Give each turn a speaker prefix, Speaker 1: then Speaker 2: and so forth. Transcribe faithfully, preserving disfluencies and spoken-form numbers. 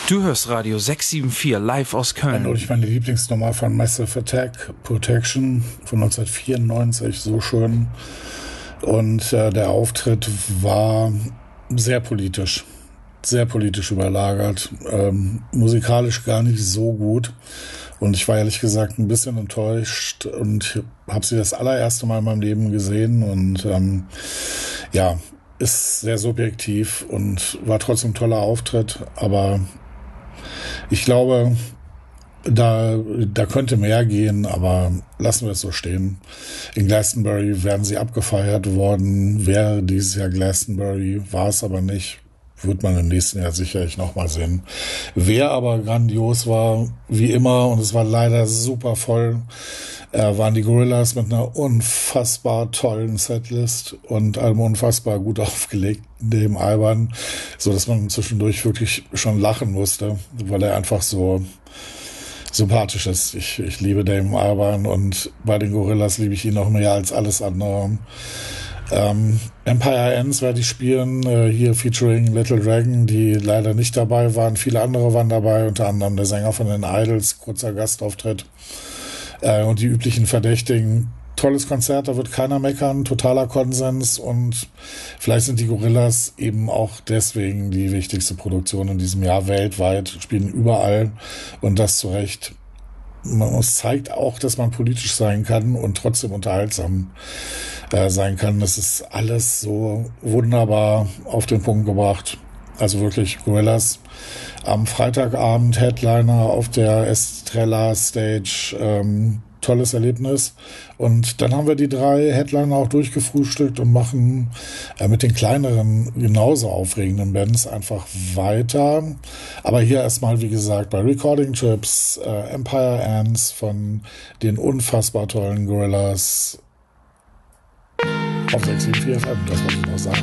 Speaker 1: Du hörst Radio sechs sieben vier live aus Köln.
Speaker 2: Und ich meine Lieblingsnummer von Massive Attack, Protection von neunzehnhundertvierundneunzig, so schön. Und äh, der Auftritt war sehr politisch, sehr politisch überlagert, ähm, musikalisch gar nicht so gut. Und ich war ehrlich gesagt ein bisschen enttäuscht und habe sie das allererste Mal in meinem Leben gesehen und ähm, ja, ist sehr subjektiv und war trotzdem ein toller Auftritt, aber ich glaube, da, da könnte mehr gehen, aber lassen wir es so stehen. In Glastonbury werden sie abgefeiert worden, wäre dieses Jahr Glastonbury, war es aber nicht. Wird man im nächsten Jahr sicherlich nochmal sehen. Wer aber grandios war, wie immer, und es war leider super voll, äh, waren die Gorillaz mit einer unfassbar tollen Setlist und einem unfassbar gut aufgelegten Albern, so dass man zwischendurch wirklich schon lachen musste, weil er einfach so sympathisch ist. Ich, ich liebe Damon Albarn und bei den Gorillaz liebe ich ihn noch mehr als alles andere. Ähm, Empire Ends werde ich spielen, äh, hier featuring Little Dragon, die leider nicht dabei waren. Viele andere waren dabei, unter anderem der Sänger von den Idols, kurzer Gastauftritt. Äh, und die üblichen Verdächtigen. Tolles Konzert, da wird keiner meckern, totaler Konsens und vielleicht sind die Gorillaz eben auch deswegen die wichtigste Produktion in diesem Jahr weltweit, spielen überall und das zu Recht. Es zeigt auch, dass man politisch sein kann und trotzdem unterhaltsam äh, sein kann. Das ist alles so wunderbar auf den Punkt gebracht. Also wirklich Gorillaz am Freitagabend Headliner auf der Estrella Stage. Ähm, tolles Erlebnis. Und dann haben wir die drei Headliner auch durchgefrühstückt und machen äh, mit den kleineren, genauso aufregenden Bands einfach weiter. Aber hier erstmal, wie gesagt, bei Recording Chips, äh, Empire Ends von den unfassbar tollen Gorillaz auf sechs sieben vier F M, das wollte ich noch sagen.